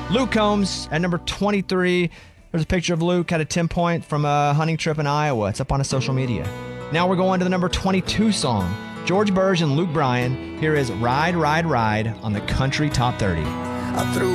Luke Combs at number 23. There's a picture of Luke at a 10-point from a hunting trip in Iowa. It's up on his social media. Now we're going to the number 22 song. George Burge and Luke Bryan. Here is Ride, Ride, Ride on the Country Top 30. I threw